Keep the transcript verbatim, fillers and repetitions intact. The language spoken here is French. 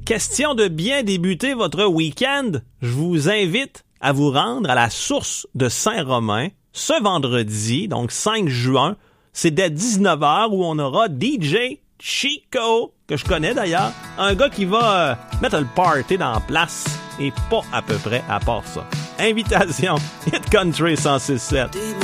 Question de bien débuter votre week-end, je vous invite à vous rendre à la source de Saint-Romain ce vendredi, donc cinq juin. C'est dès dix-neuf heures où on aura D J Chico, que je connais d'ailleurs, un gars qui va euh, mettre le party dans la place et pas à peu près à part ça. Invitation, Hit Country cent six sept.